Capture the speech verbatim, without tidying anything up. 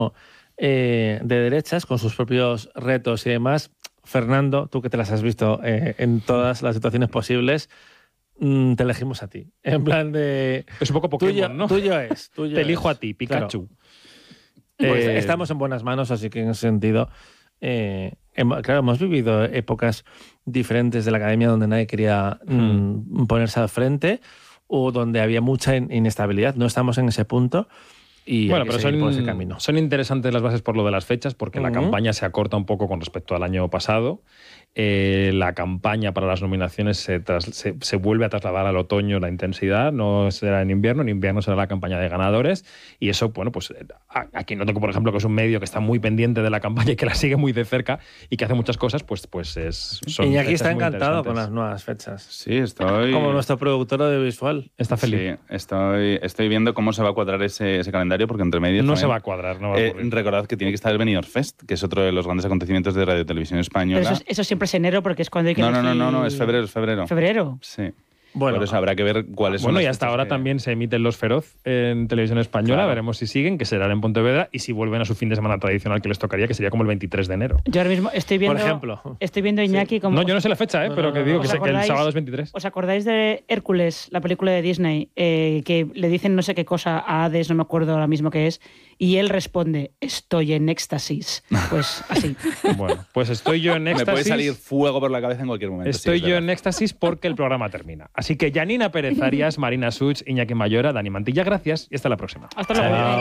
eh, de derechas, con sus propios retos y demás. Fernando, tú que te las has visto eh, en todas las situaciones posibles, mm, te elegimos a ti. En plan de... Es un poco Pokémon, tuyo, ¿no? Tuyo es. Tuyo te elijo es. a ti, Pikachu. Claro. Pues Eh, estamos en buenas manos, así que en ese sentido... Eh, hemos, claro, hemos vivido épocas diferentes de la academia donde nadie quería mm, ponerse al frente o donde había mucha in- inestabilidad. No estamos en ese punto y bueno, hay que pero seguir son, por ese camino. son interesantes las bases por lo de las fechas, porque Uh-huh. la campaña se acorta un poco con respecto al año pasado. Eh, la campaña para las nominaciones se, tras, se, se vuelve a trasladar al otoño la intensidad, no será en invierno, en invierno será la campaña de ganadores, y eso, bueno, pues aquí noto que, por ejemplo, que es un medio que está muy pendiente de la campaña y que la sigue muy de cerca y que hace muchas cosas, pues, pues es, son Y aquí fechas está muy encantado con interesantes. las nuevas fechas. Sí, estoy... Como nuestro productor audiovisual. Está feliz. Sí, estoy, estoy viendo cómo se va a cuadrar ese, ese calendario, porque entre medias... No también, se va a cuadrar, no va a eh, ocurrir. recordad que tiene que estar el Benidorm Fest, que es otro de los grandes acontecimientos de Radio Televisión Española. Pero eso, es- eso siempre es enero porque es cuando hay que No, no, no, elegir- no, no, es febrero, es febrero. ¿Febrero? Sí. Bueno, Por eso habrá que ver cuáles son Bueno, las y hasta fechas ahora que- también se emiten Los Feroz en televisión española. Claro. Veremos si siguen, que será en Pontevedra, y si vuelven a su fin de semana tradicional que les tocaría, que sería como el veintitrés de enero. Yo ahora mismo estoy viendo... por ejemplo. Estoy viendo a Iñaki como... No, yo no sé la fecha, ¿eh? No, pero no, que no, digo no. que, ¿Os sé que el acordáis? sábado es veintitrés. ¿Os acordáis de Hércules, la película de Disney, eh, que le dicen no sé qué cosa a Hades, no me acuerdo ahora mismo qué es, y él responde, estoy en éxtasis? Pues así. Bueno, pues estoy yo en Me éxtasis. puede salir fuego por la cabeza en cualquier momento. Estoy sí, es yo verdad. en éxtasis porque el programa termina. Así que Janina Pérez Arias, Marina Such, Iñaki Mayora, Dani Mantilla, gracias y hasta la próxima. Hasta luego. Chao.